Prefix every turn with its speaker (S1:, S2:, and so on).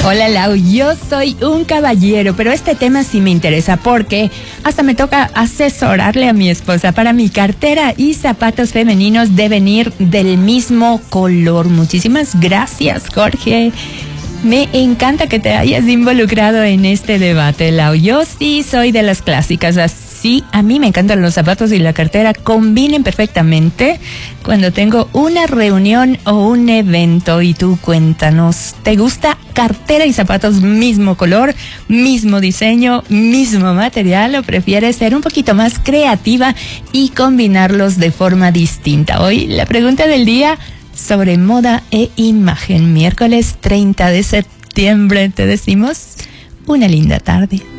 S1: Hola Lau, yo soy un caballero, pero este tema sí me interesa porque hasta me toca asesorarle a mi esposa para mi cartera y zapatos femeninos deben ir del mismo color. Muchísimas gracias, Jorge. Me encanta que te hayas involucrado en este debate, Lau. Yo sí soy de las clásicas, así a mí me encantan los zapatos y la cartera combinen perfectamente cuando tengo una reunión o un evento. Y tú cuéntanos, ¿te gusta cartera y zapatos mismo color, mismo diseño, mismo material o prefieres ser un poquito más creativa y combinarlos de forma distinta? Hoy la pregunta del día sobre moda e imagen, miércoles 30 de septiembre, te decimos una linda tarde.